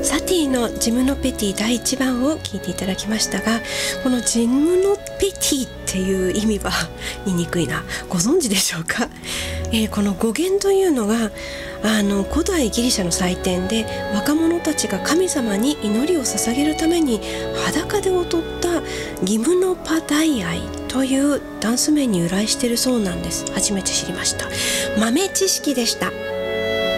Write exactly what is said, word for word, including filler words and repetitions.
サティのジムノペティだいいちばんを聞いていただきましたが、このジムノペティっていう意味は言いにくいな、ご存知でしょうか。えー、この語源というのがあの古代ギリシャの祭典で若者たちが神様に祈りを捧げるために裸で踊ったギムノパダイアイというダンス名に由来しているそうなんです。初めて知りました。豆知識でした。